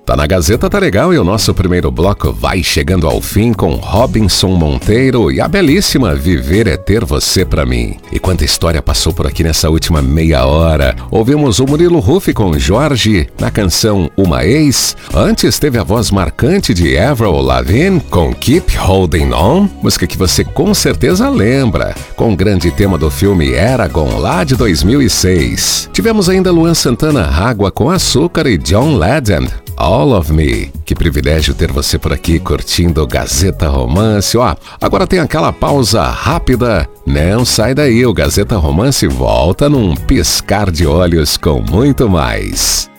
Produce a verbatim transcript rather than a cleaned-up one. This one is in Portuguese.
Tá na Gazeta, tá legal, e o nosso primeiro bloco vai chegando ao fim com Robinson Monteiro e a belíssima Viver é Ter Você Pra Mim. E quanta história passou por aqui nessa última meia hora. Ouvimos o Murilo Huff com Jorge na canção Uma Ex. Antes teve a voz marcante de Avril Lavigne com Keep Holding On, música que você com certeza lembra, com o grande tema do filme Eragon, lá de dois mil e seis. Tivemos ainda Luan Santana, Água com Açúcar, e John Legend, All of Me. Que privilégio ter você por aqui curtindo Gazeta Romance. Ó, agora tem aquela pausa rápida. Não sai daí, o Gazeta Romance volta num piscar de olhos com muito mais.